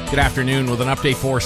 Good afternoon with an update for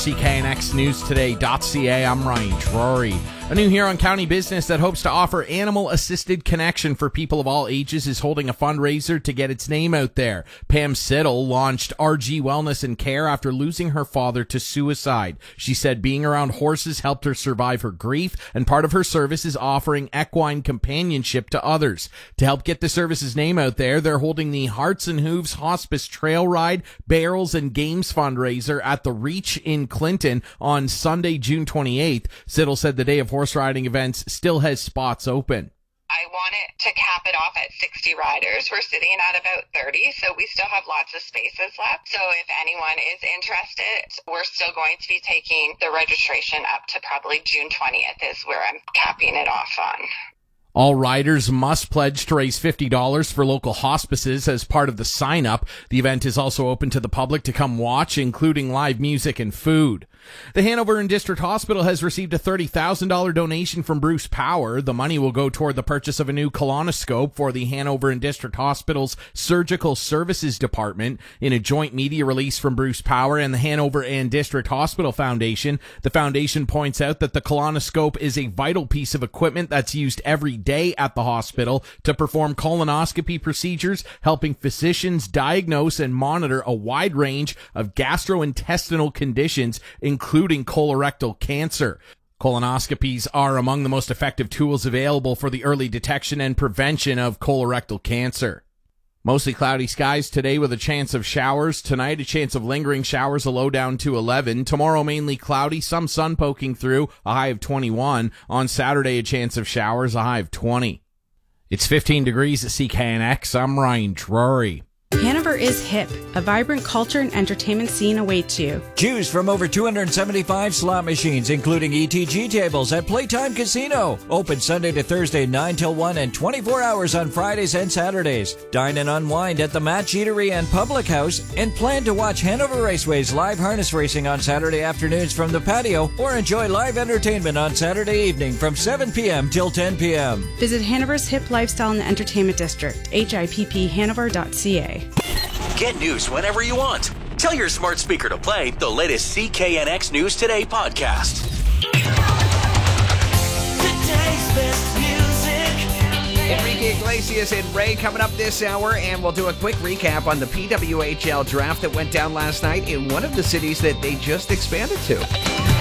CKNXNewsToday.ca. I'm Ryan Drury. A new Huron County business that hopes to offer animal-assisted connection for people of all ages is holding a fundraiser to get its name out there. Pam Siddle launched RG Wellness and Care after losing her father to suicide. She said being around horses helped her survive her grief, and part of her service is offering equine companionship to others. To help get the service's name out there, they're holding the Hearts and Hooves Hospice Trail Ride, Barrels and Games fundraiser at the Reach in Clinton on Sunday, June 28th. Siddle said the day of horse riding events still has spots open. I want it to cap it off at 60 riders. We're sitting at about 30, so we still have lots of spaces left. So if anyone is interested, we're still going to be taking the registration up to probably June 20th is where I'm capping it off on. All riders must pledge to raise $50 for local hospices as part of the sign-up. The event is also open to the public to come watch, including live music and food. The Hanover and District Hospital has received a $30,000 donation from Bruce Power. The money will go toward the purchase of a new colonoscope for the Hanover and District Hospital's Surgical Services Department. In a joint media release from Bruce Power and the Hanover and District Hospital Foundation, the foundation points out that the colonoscope is a vital piece of equipment that's used every day at the hospital to perform colonoscopy procedures, helping physicians diagnose and monitor a wide range of gastrointestinal conditions, including colorectal cancer. Colonoscopies are among the most effective tools available for the early detection and prevention of colorectal cancer. Mostly cloudy skies today with a chance of showers. Tonight, a chance of lingering showers, a low down to 11. Tomorrow, mainly cloudy, some sun poking through, a high of 21. On Saturday, a chance of showers, a high of 20. It's 15 degrees at CKNX. I'm Ryan Drury. Hanover is hip. A vibrant culture and entertainment scene awaits you. Choose from over 275 slot machines, including ETG tables at Playtime Casino. Open Sunday to Thursday, 9 till 1 and 24 hours on Fridays and Saturdays. Dine and unwind at the Match Eatery and Public House, and plan to watch Hanover Raceway's live harness racing on Saturday afternoons from the patio, or enjoy live entertainment on Saturday evening from 7 p.m. till 10 p.m. Visit Hanover's Hip Lifestyle in the Entertainment District, HIPPHanover.ca. Get news whenever you want. Tell your smart speaker to play the latest CKNX News Today podcast. Today's best music. Enrique Iglesias and Ray coming up this hour, and we'll do a quick recap on the PWHL draft that went down last night in one of the cities that they just expanded to.